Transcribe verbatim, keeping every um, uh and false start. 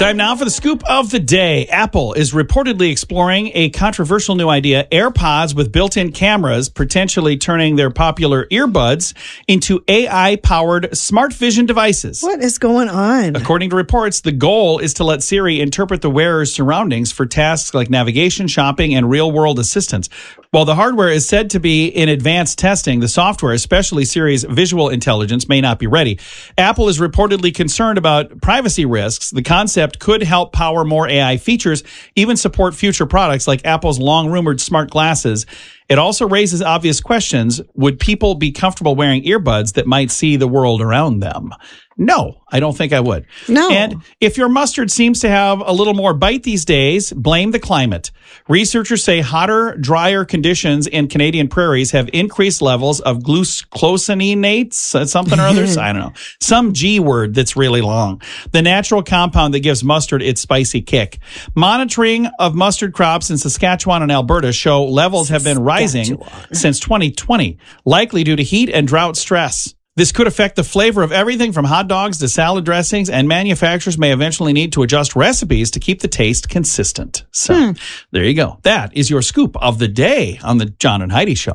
Time now for the scoop of the day. Apple is reportedly exploring a controversial new idea, AirPods with built-in cameras, potentially turning their popular earbuds into A I-powered smart vision devices. What is going on? According to reports, the goal is to let Siri interpret the wearer's surroundings for tasks like navigation, shopping, and real-world assistance. While the hardware is said to be in advanced testing, the software, especially Siri's visual intelligence, may not be ready. Apple is reportedly concerned about privacy risks. The concept could help power more A I features, even support future products like Apple's long-rumored smart glasses. It also raises obvious questions. Would people be comfortable wearing earbuds that might see the world around them? No, I don't think I would. No. And if your mustard seems to have a little more bite these days, blame the climate. Researchers say hotter, drier conditions in Canadian prairies have increased levels of glucosinolates, something or others. I don't know. Some G word that's really long. The natural compound that gives mustard its spicy kick. Monitoring of mustard crops in Saskatchewan and Alberta show levels have been rising since twenty twenty, likely due to heat and drought stress. This could affect the flavor of everything from hot dogs to salad dressings, and manufacturers may eventually need to adjust recipes to keep the taste consistent. So, hmm. there you go. That is your scoop of the day on the John and Heidi Show.